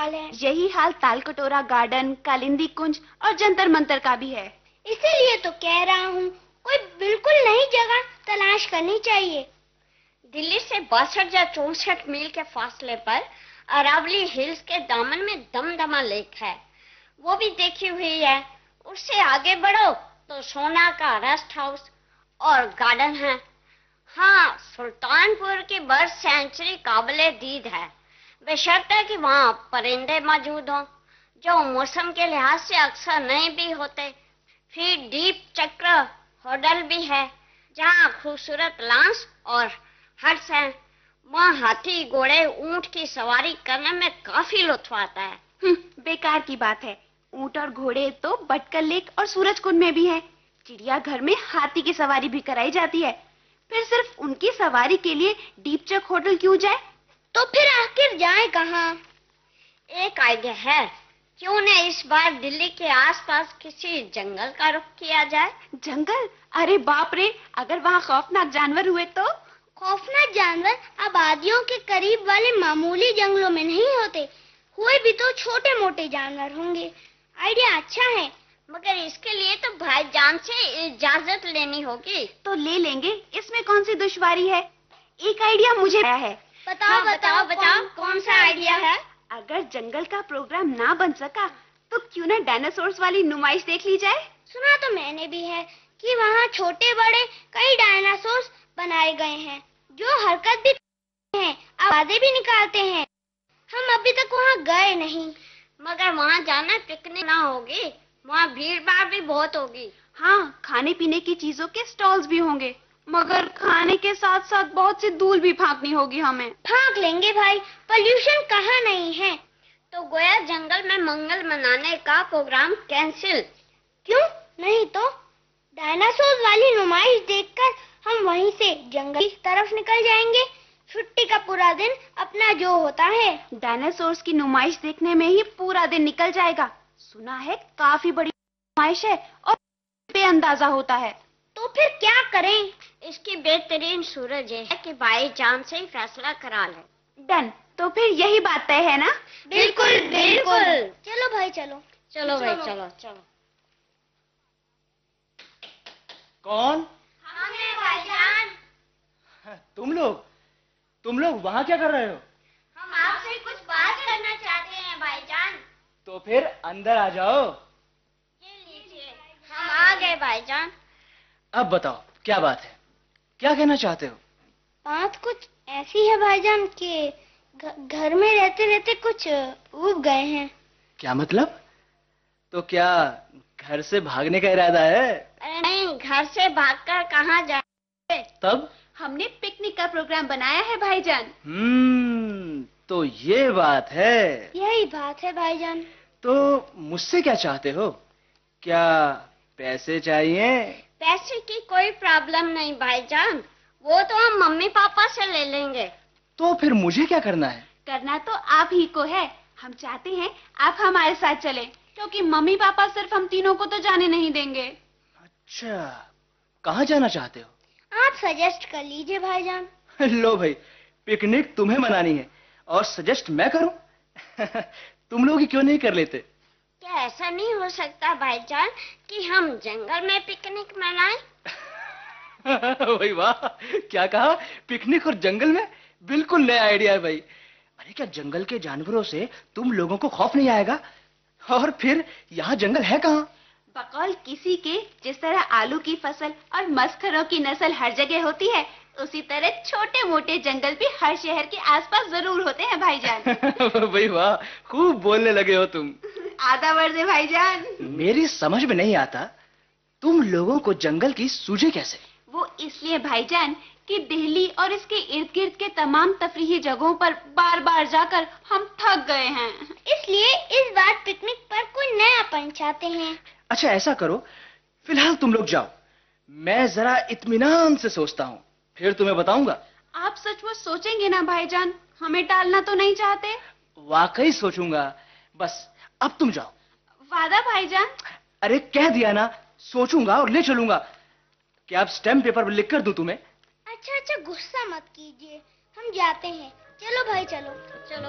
हाल है। यही हाल तालकटोरा गार्डन, कालिंदी कुंज और जंतर मंतर का भी है। इसीलिए तो कह रहा हूँ, कोई बिल्कुल नई जगह तलाश करनी चाहिए। दिल्ली से 62 या 64 मील के फासले पर अरावली हिल्स के दामन में दमदमा लेक है, वो भी देखी हुई है। उससे आगे बढ़ो तो सोना का रेस्ट हाउस और गार्डन है। हाँ, सुल्तानपुर की बर्ड सेंचुरी काबिले दीद है, बशर्ते कि वहाँ परिंदे मौजूद हों, जो मौसम के लिहाज से अक्सर नहीं भी होते। फिर दीप चक्र होटल भी है, जहाँ खूबसूरत लॉन्स और हट्स हैं। वहाँ हाथी, घोड़े, ऊंट की सवारी करने में काफी लुत्फ आता है। बेकार की बात है। ऊंट और घोड़े तो बटकल लेक और सूरजकुंड में भी हैं। चिड़ियाघर में हाथी की सवारी भी कराई जाती है। फिर सिर्फ उनकी सवारी के लिए दीपचक होटल क्यों जाए? तो फिर आखिर जाए कहाँ? एक आइडिया है, क्यों न इस बार दिल्ली के आसपास किसी जंगल का रुख किया जाए। जंगल? अरे बाप रे, अगर वहाँ खौफनाक जानवर हुए तो? खौफनाक जानवर आबादियों के करीब वाले मामूली जंगलों में नहीं होते, हुए भी तो छोटे मोटे जानवर होंगे। आइडिया अच्छा है, मगर इसके लिए तो भाईजान से इजाजत लेनी होगी। तो ले लेंगे, इसमें कौन सी दुश्वारी है। एक आइडिया मुझे आया है। बताओ कौन सा आइडिया है? अगर जंगल का प्रोग्राम ना बन सका तो क्यों ना डायनासोर्स वाली नुमाइश देख ली जाए। सुना तो मैंने भी है कि वहाँ छोटे बड़े कई डायनासोर्स बनाए गए हैं, जो हरकत भी करते हैं, आवाजें भी निकालते हैं। हम अभी तक वहाँ गए नहीं। मगर वहाँ जाना पिकनिक ना होगी, वहाँ भीड़ भाड़ भी बहुत होगी। हाँ, खाने पीने की चीजों के स्टॉल्स भी होंगे, मगर खाने के साथ साथ बहुत सी धूल भी फांकनी होगी हमें। फांक लेंगे भाई, पोल्यूशन कहाँ नहीं है। तो गोया जंगल में मंगल मनाने का प्रोग्राम कैंसिल। क्यों नहीं? तो डायनासोर वाली नुमाइश देखकर हम वहीं से जंगल की तरफ निकल जाएंगे। छुट्टी का पूरा दिन अपना जो होता है। डायनासोर्स की नुमाइश देखने में ही पूरा दिन निकल जाएगा। सुना है काफी बड़ी नुमाइश है और बेअंदाजा होता है। तो फिर क्या करें? इसकी बेहतरीन सूरत यह है कि भाईजान से ही फैसला करा ले। डन, तो फिर यही बात तय है ना? बिल्कुल बिल्कुल। चलो भाई चलो। चलो भाई चलो। कौन? हम हैं भाईजान। तुम लोग वहाँ क्या कर रहे हो? हम आपसे कुछ बात करना चाहते हैं भाईजान। तो फिर अंदर आ जाओ। ये लीजिए, हम आ गए भाईजान। अब बताओ क्या बात है, क्या कहना चाहते हो? बात कुछ ऐसी है भाईजान कि घर में रहते रहते कुछ ऊब गए हैं। क्या मतलब? तो क्या घर से भागने का इरादा है? अरे नहीं, घर से भागकर कहाँ जाए। तब हमने पिकनिक का प्रोग्राम बनाया है भाईजान। तो ये बात है। यही बात है भाईजान। तो मुझसे क्या चाहते हो? क्या पैसे चाहिए? पैसे की कोई प्रॉब्लम नहीं भाईजान, वो तो हम मम्मी पापा से ले लेंगे। तो फिर मुझे क्या करना है? करना तो आप ही को है। हम चाहते हैं आप हमारे साथ चलें, क्योंकि मम्मी पापा सिर्फ हम तीनों को तो जाने नहीं देंगे। अच्छा, कहाँ जाना चाहते हो? आप सजेस्ट कर लीजिए भाईजान। लो भाई, पिकनिक तुम्हें मनानी है और सजेस्ट मैं करूं? तुम लोग ही क्यों नहीं कर लेते? क्या ऐसा नहीं हो सकता भाईजान कि हम जंगल में पिकनिक मनाएं? वही वाह, क्या कहा? पिकनिक और जंगल में? बिल्कुल नया आइडिया है भाई। अरे क्या जंगल के जानवरों से तुम लोगों को खौफ नहीं आएगा? और फिर यहाँ जंगल है कहाँ? बकौल किसी के जिस तरह आलू की फसल और मस्खरों की नस्ल हर जगह होती है, उसी तरह छोटे मोटे जंगल भी हर शहर के आसपास जरूर होते हैं भाईजान। भाई वाह, खूब बोलने लगे हो तुम। आधा वर्ष है भाईजान। मेरी समझ में नहीं आता, तुम लोगों को जंगल की सूझे कैसे? वो इसलिए भाईजान कि दिल्ली और इसके इर्द गिर्द के तमाम तफरीही जगहों पर बार बार जाकर हम थक गए हैं। इसलिए इस बार पिकनिक पर कोई नयापन चाहते हैं। अच्छा ऐसा करो, फिलहाल तुम लोग जाओ, मैं जरा इत्मीनान से सोचता हूँ, फिर तुम्हें बताऊंगा। आप सचमुच सोचेंगे ना भाईजान? हमें टालना तो नहीं चाहते? वाकई सोचूंगा, बस अब तुम जाओ। वादा भाईजान? अरे कह दिया ना, सोचूंगा और ले चलूंगा। क्या अब स्टैम्प पेपर पर लिख कर दूं तुम्हें? अच्छा गुस्सा मत कीजिए, हम जाते हैं। चलो भाई चलो।